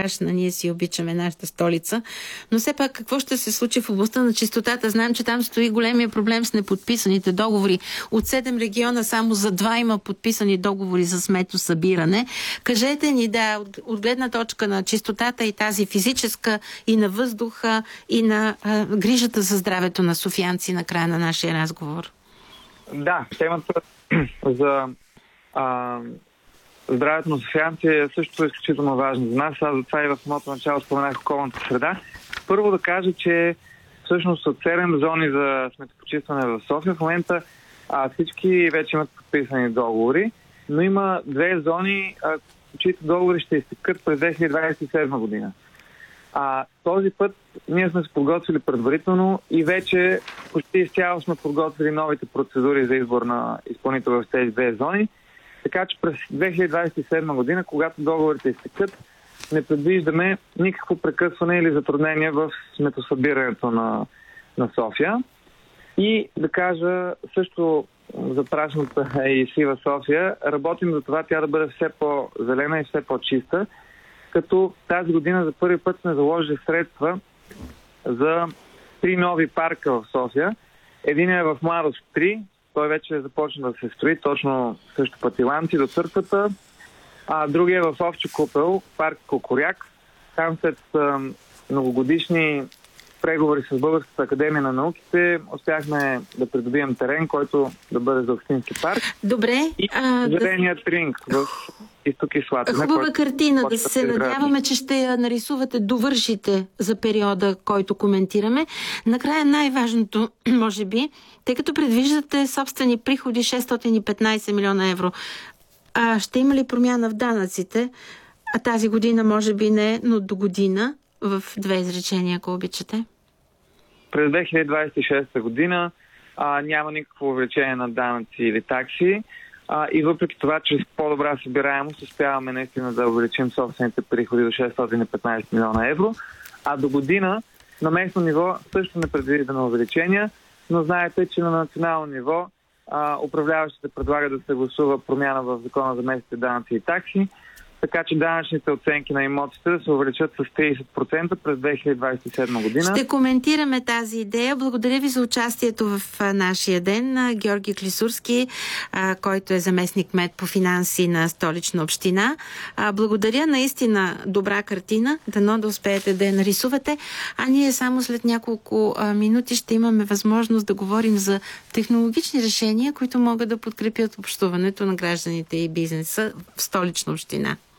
страшна. Ние си обичаме нашата столица. Но все пак какво ще се случи в областта на чистотата? Знаем, че там стои големия проблем с неподписаните договори. От 7 региона само за 2 има подписани договори за сметосъбиране. Кажете ни, от гледна точка на чистотата и тази физическа, и на въздуха, и на грижата за здравето на софиянци на края на нашия разговор. Да, темата за здравето на софиянци е също изключително важно за нас. Аз затова и в самото начало споменах околната среда. Първо да кажа, че всъщност от 7 зони за сметопочистване в София в момента всички вече имат подписани договори, но има 2 зони, чието договори ще изтекат през 2027 година. Този път ние сме се подготвили предварително и вече почти изцяло сме подготвили новите процедури за избор на изпълнител в тези 2 зони. Така че през 2027 година, когато договорите изтекат, не предвиждаме никакво прекъсване или затруднение в сметосъбирането на София. И да кажа също за прашната и сива София, работим за това тя да бъде все по-зелена и все по-чиста, като тази година за първи път сме заложили средства за 3 нови парка в София. Един е в Младост 3, той вече започна да се строи, точно също път Иланци до църквата. Другия е в Овча купел, парк Кокоряк. Там след многогодишни преговори с Българската академия на науките успяхме да придобием терен, който да бъде за общински парк. Добре. И зеленият ринг в Изток и Слатина. Хубава картина. Да се надяваме, че ще я нарисувате, довършите за периода, който коментираме. Накрая най-важното, може би, тъй като предвиждате собствени приходи 615 милиона евро, ще има ли промяна в данъците? Тази година може би не, но до година, в 2 изречения, ако обичате. През 2026 година няма никакво увеличение на данъци или такси и въпреки това, чрез по-добра събираемост успяваме наистина да увеличим собствените приходи до 615 милиона евро, а до година на местно ниво също не предвиждаме увеличения, но знаете, че на национално ниво управляващите предлагат да се гласува промяна в закона за местните данъци и такси, така че данъчните оценки на имотите да се увеличат с 30% през 2027 година. Ще коментираме тази идея. Благодаря ви за участието в нашия ден. Георги Клисурски, който е заместник-кмет по финанси на Столична община. Благодаря, наистина добра картина. Дано да успеете да я нарисувате. А ние само след няколко минути ще имаме възможност да говорим за технологични решения, които могат да подкрепят общуването на гражданите и бизнеса в Столична община.